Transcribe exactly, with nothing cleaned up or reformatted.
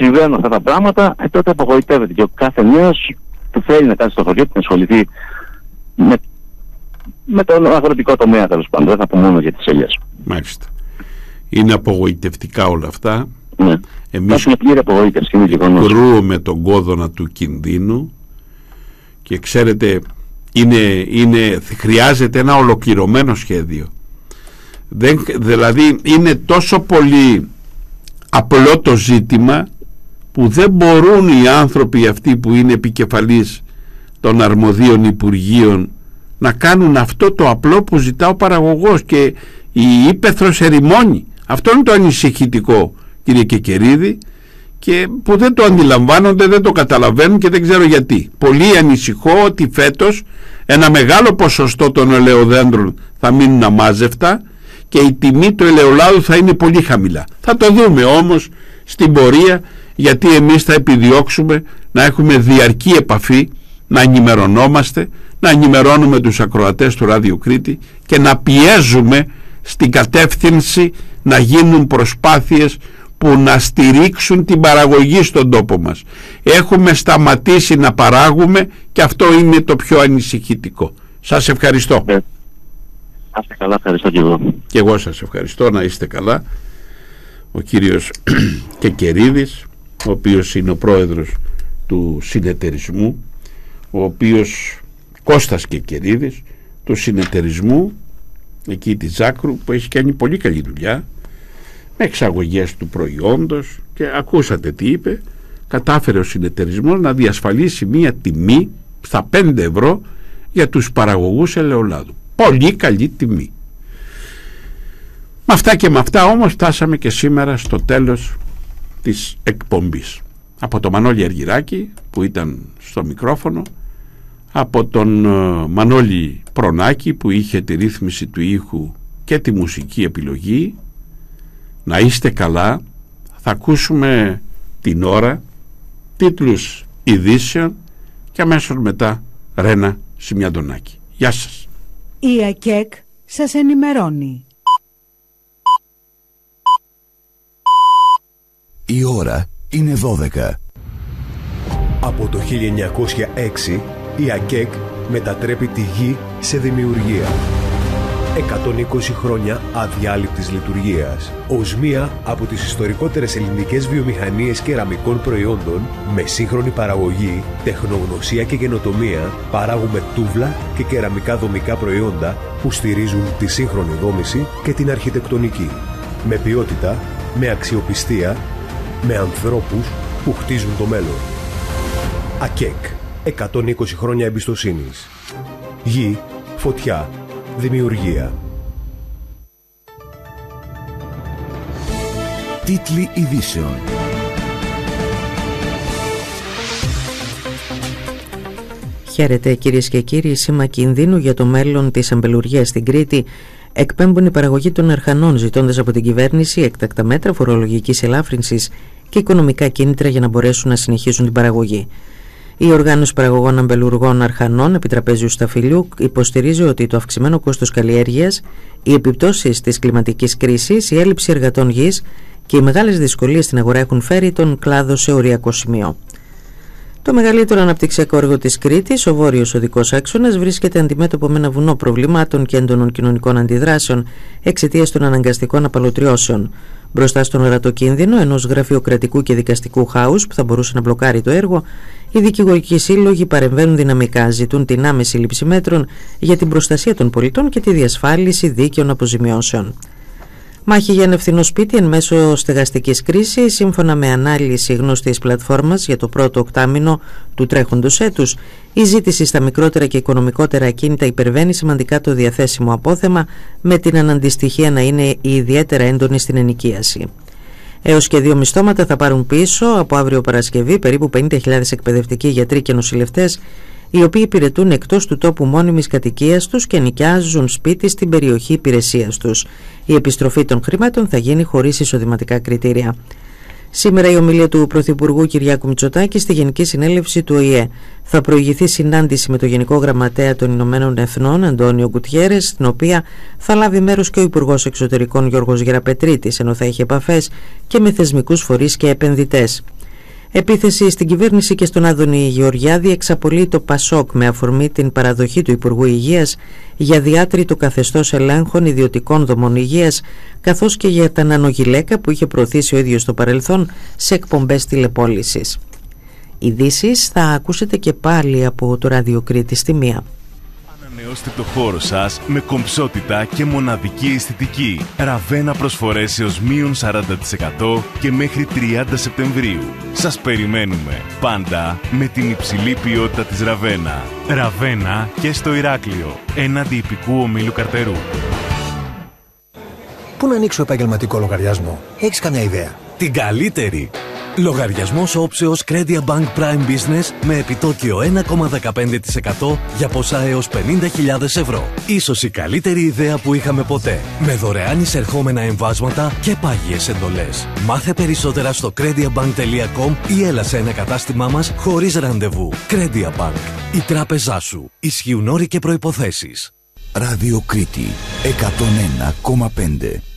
συμβαίνουν αυτά τα πράγματα, ε, τότε απογοητεύεται και ο κάθε νέος που θέλει να κάνει στο χωριό του να ασχοληθεί με, με τον αγροτικό τομέα, τέλος πάντων. Δεν θα πω μόνο για τις ελιές. Μάλιστα. Είναι απογοητευτικά όλα αυτά. Ναι. Εμείς κρούουμε τον κόδωνα του κινδύνου και ξέρετε, είναι, είναι, χρειάζεται ένα ολοκληρωμένο σχέδιο. Δεν, δηλαδή είναι τόσο πολύ απλό το ζήτημα που δεν μπορούν οι άνθρωποι αυτοί που είναι επικεφαλής των αρμοδίων υπουργείων να κάνουν αυτό το απλό που ζητά ο παραγωγός και η ύπαιθρος ερημώνει. Αυτό είναι το ανησυχητικό, κύριε Κεκερίδη, και που δεν το αντιλαμβάνονται, δεν το καταλαβαίνουν και δεν ξέρω γιατί. Πολύ ανησυχώ ότι φέτος ένα μεγάλο ποσοστό των ελαιοδέντρων θα μείνουν αμάζευτα και η τιμή του ελαιολάδου θα είναι πολύ χαμηλά. Θα το δούμε όμως στην πορεία, γιατί εμείς θα επιδιώξουμε να έχουμε διαρκή επαφή, να ενημερωνόμαστε, να ενημερώνουμε τους ακροατές του Ράδιο Κρήτη και να πιέζουμε στην κατεύθυνση να γίνουν προσπάθειες που να στηρίξουν την παραγωγή στον τόπο μας. Έχουμε σταματήσει να παράγουμε και αυτό είναι το πιο ανησυχητικό. Σας ευχαριστώ. Να είστε καλά, ευχαριστώ και εγώ. Και εγώ σας ευχαριστώ, να είστε καλά. Ο κύριος Κεκερίδης, ο οποίος είναι ο πρόεδρος του συνεταιρισμού, ο οποίος Κώστας Κεκερίδης, του συνεταιρισμού εκεί της Ζάκρου, που έχει κάνει πολύ καλή δουλειά με εξαγωγές του προϊόντος, και ακούσατε τι είπε. Κατάφερε ο συνεταιρισμός να διασφαλίσει μία τιμή στα πέντε ευρώ για τους παραγωγούς ελαιολάδου. Πολύ καλή τιμή. Με αυτά και με αυτά όμως φτάσαμε και σήμερα στο τέλος της εκπομπής. Από το Μανώλη Αργυράκη που ήταν στο μικρόφωνο, από τον uh, Μανώλη Προνάκη που είχε τη ρύθμιση του ήχου και τη μουσική επιλογή, να είστε καλά. Θα ακούσουμε την ώρα, τίτλους ειδήσεων και αμέσως μετά Ρένα Σιμιαντονάκη. Γεια σας. Η ΑΚΕΚ σας ενημερώνει. Η ώρα είναι δώδεκα. Από το χίλια εννιακόσια έξι η ΑΚΕΚ μετατρέπει τη γη σε δημιουργία. εκατόν είκοσι χρόνια αδιάλειπτης λειτουργίας. Ως μία από τις ιστορικότερες ελληνικές βιομηχανίες κεραμικών προϊόντων, με σύγχρονη παραγωγή, τεχνογνωσία και καινοτομία, παράγουμε τούβλα και κεραμικά δομικά προϊόντα που στηρίζουν τη σύγχρονη δόμηση και την αρχιτεκτονική. Με ποιότητα, με αξιοπιστία, με ανθρώπους που χτίζουν το μέλλον. ΑΚΕΚ. εκατόν είκοσι χρόνια εμπιστοσύνης. Γη, φωτιά, δημιουργία. Τίτλοι ειδήσεων. Χαίρετε κυρίες και κύριοι. Σήμα κινδύνου για το μέλλον της αμπελουργίας στην Κρήτη εκπέμπουν η παραγωγή των Αρχανών, ζητώντας από την κυβέρνηση έκτακτα μέτρα φορολογικής ελάφρυνσης και οικονομικά κίνητρα για να μπορέσουν να συνεχίσουν την παραγωγή. Η Οργάνωση Παραγωγών Αμπελουργών Αρχανών Επιτραπέζιου Σταφυλιού υποστηρίζει ότι το αυξημένο κόστος καλλιέργειας, οι επιπτώσεις της κλιματικής κρίσης, η έλλειψη εργατών γης και οι μεγάλες δυσκολίες στην αγορά έχουν φέρει τον κλάδο σε οριακό σημείο. Το μεγαλύτερο αναπτυξιακό έργο της Κρήτης, ο Βόρειος Οδικός Άξονας, βρίσκεται αντιμέτωπο με ένα βουνό προβλημάτων και έντονων κοινωνικών αντιδράσεων εξαιτίας των αναγκαστικών απαλωτριώσεων. Μπροστά στον ορατό κίνδυνο ενός γραφειοκρατικού και δικαστικού χάους που θα μπορούσε να μπλοκάρει το έργο, οι δικηγορικοί σύλλογοι παρεμβαίνουν δυναμικά, ζητούν την άμεση λήψη μέτρων για την προστασία των πολιτών και τη διασφάλιση δίκαιων αποζημιώσεων. Μάχη για ένα ευθυνό σπίτι εν μέσω στεγαστικής κρίσης. Σύμφωνα με ανάλυση γνωστής πλατφόρμας για το πρώτο οκτάμινο του τρέχοντος έτους, η ζήτηση στα μικρότερα και οικονομικότερα ακίνητα υπερβαίνει σημαντικά το διαθέσιμο απόθεμα, με την αναντιστοιχία να είναι ιδιαίτερα έντονη στην ενοικίαση. Έως και δύο μισθώματα θα πάρουν πίσω από αύριο Παρασκευή περίπου πενήντα χιλιάδες εκπαιδευτικοί, γιατροί και νοσηλευτές, οι οποίοι υπηρετούν εκτός του τόπου μόνιμης κατοικίας τους και νοικιάζουν σπίτι στην περιοχή υπηρεσίας τους. Η επιστροφή των χρημάτων θα γίνει χωρίς εισοδηματικά κριτήρια. Σήμερα η ομιλία του Πρωθυπουργού Κυριάκου Μητσοτάκη στη Γενική Συνέλευση του Ο Η Ε. Θα προηγηθεί συνάντηση με τον Γενικό Γραμματέα των Ηνωμένων Εθνών, Αντώνιο Γκουτιέρες, στην οποία θα λάβει μέρος και ο Υπουργός Εξωτερικών Γιώργος Γεραπετρίτης, ενώ θα έχει επαφές και με θεσμικούς φορείς και επενδυτές. Επίθεση στην κυβέρνηση και στον Άδωνη Γεωργιάδη εξαπολύει το Πασόκ με αφορμή την παραδοχή του Υπουργού Υγείας για διάτριτο καθεστώς ελέγχων ιδιωτικών δομών υγείας, καθώς και για τα νανογυλαίκα που είχε προωθήσει ο ίδιος στο παρελθόν σε εκπομπές τηλεπόλησης. Ειδήσεις θα ακούσετε και πάλι από το Ράδιο Κρήτη στη μία. Ανανεώστε το χώρο σας με κομψότητα και μοναδική αισθητική. Ραβένα προσφορές έως μείον σαράντα τοις εκατό και μέχρι τριάντα Σεπτεμβρίου. Σας περιμένουμε πάντα με την υψηλή ποιότητα της Ραβένα. Ραβένα και στο Ηράκλειο, έναντι υπηκού ομίλου Καρτερού. Πού να ανοίξω επαγγελματικό λογαριασμό? Έχεις καμιά ιδέα? Την καλύτερη! Λογαριασμός όψεως Credia Bank Prime Business με επιτόκιο ένα κόμμα δεκαπέντε τοις εκατό για ποσά έως πενήντα χιλιάδες ευρώ. Ίσως η καλύτερη ιδέα που είχαμε ποτέ. Με δωρεάν εισερχόμενα εμβάσματα και πάγιες εντολές. Μάθε περισσότερα στο crediabank τελεία com ή έλα σε ένα κατάστημά μας χωρίς ραντεβού. Credia Bank. Η τράπεζά σου. Ισχύουν όροι και προϋποθέσεις. Ράδιο Κρήτη εκατόν ένα κόμμα πέντε.